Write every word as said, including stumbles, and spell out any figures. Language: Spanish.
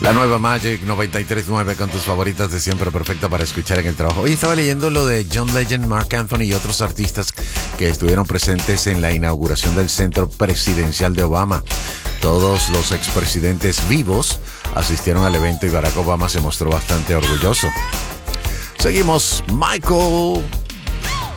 La nueva Magic noventa y tres punto nueve con tus favoritas de siempre, perfecta para escuchar en el trabajo. Hoy estaba leyendo lo de John Legend, Mark Anthony y otros artistas que estuvieron presentes en la inauguración del Centro Presidencial de Obama. Todos los expresidentes vivos asistieron al evento y Barack Obama se mostró bastante orgulloso. Seguimos, Michael